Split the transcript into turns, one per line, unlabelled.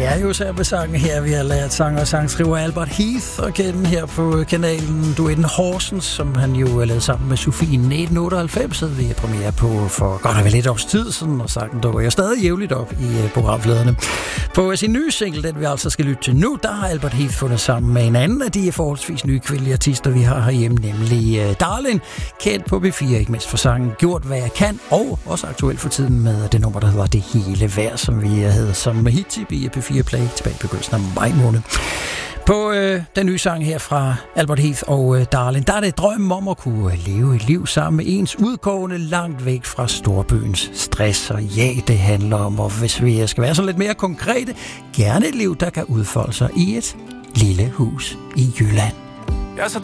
Det er jo så med sangen her, vi har lært sanger og sangskriver Albert Heath at kende her på kanalen Duetten Horsens, som han jo har lavet sammen med Sofie 1998, så vi er premiere på for godt og vel et års tid siden, og sangen dukker jo stadig jævligt op i programfladerne. På sin nye single, den vi altså skal lytte til nu, der har Albert Heath fundet sammen med en anden af de forholdsvis nye kvindelige artister, vi har herhjemme, nemlig Darlin, kendt på B4, ikke mindst for sangen Gjort hvad jeg kan, og også aktuelt for tiden med det nummer, der hedder Det hele værd, som vi havde som hit i P4 Play tilbage i begyndelsen af maj måned. På den nye sang her fra Albert Heath og Darlin, der er det drømmen om at kunne leve et liv sammen med ens udkårende langt væk fra storbyens stress. Og ja, det handler om, og hvis vi skal være så lidt mere konkrete, gerne et liv, der kan udfolde sig i et lille hus i Jylland.
Jeg er så